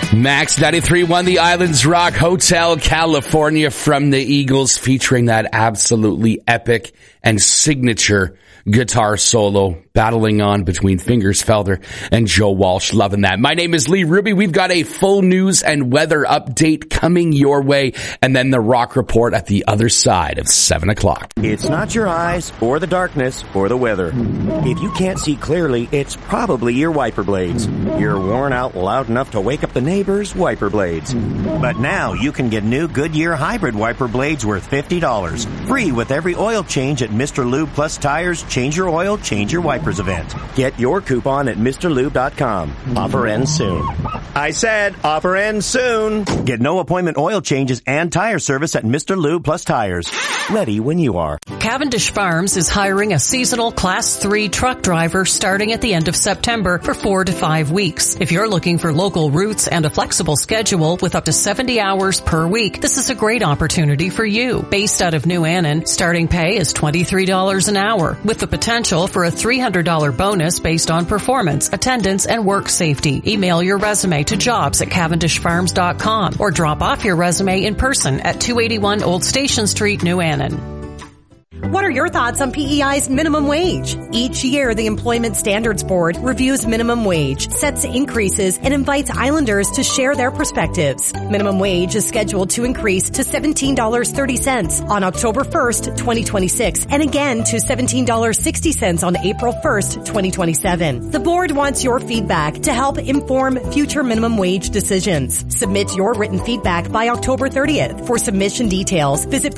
Max 93.1, the Islands Rock Hotel, California, from the Eagles, featuring that absolutely epic and signature guitar solo battling on between Fingers Felder and Joe Walsh. Loving that. My name is Lee Ruby. We've got a full news and weather update coming your way, and then the Rock Report at the other side of 7 o'clock. It's not your eyes or the darkness or the weather. If you can't see clearly, it's probably your wiper blades. You're worn out loud enough to wake up the neighbors' wiper blades. But now you can get new Goodyear hybrid wiper blades worth $50. Free with every oil change at Mr. Lube Plus Tires Change Your Oil, Change Your Wipers event. Get your coupon at MrLube.com. Offer ends soon. I said offer ends soon. Get no appointment oil changes and tire service at Mr. Lube Plus Tires. Ready when you are. Cavendish Farms is hiring a seasonal Class 3 truck driver starting at the end of September for 4 to 5 weeks. If you're looking for local routes and a flexible schedule with up to 70 hours per week, this is a great opportunity for you. Based out of New Annan, starting pay is $23 an hour, with the potential for a $300 bonus based on performance, attendance, and work safety. Email your resume to jobs@cavendishfarms.com or drop off your resume in person at 281 Old Station Street, New Annan. What are your thoughts on PEI's minimum wage? Each year, the Employment Standards Board reviews minimum wage, sets increases, and invites Islanders to share their perspectives. Minimum wage is scheduled to increase to $17.30 on October 1st, 2026, and again to $17.60 on April 1st, 2027. The board wants your feedback to help inform future minimum wage decisions. Submit your written feedback by October 30th. For submission details, visit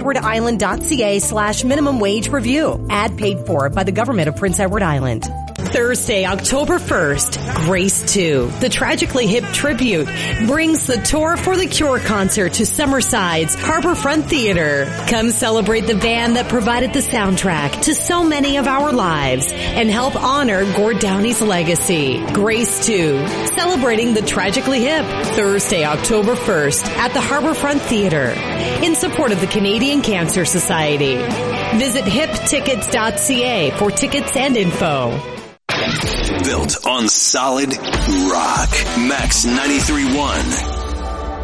princeedwardisland.ca/minimum wage review. Ad paid for by the government of Prince Edward Island. Thursday, October 1st, Grace 2, the Tragically Hip Tribute, brings the Tour for the Cure concert to Summerside's Harborfront Theater. Come celebrate the band that provided the soundtrack to so many of our lives and help honor Gord Downey's legacy. Grace 2, celebrating the Tragically Hip, Thursday, October 1st at the Harborfront Theater in support of the Canadian Cancer Society. Visit hiptickets.ca for tickets and info. Built on solid rock. Max 93.1.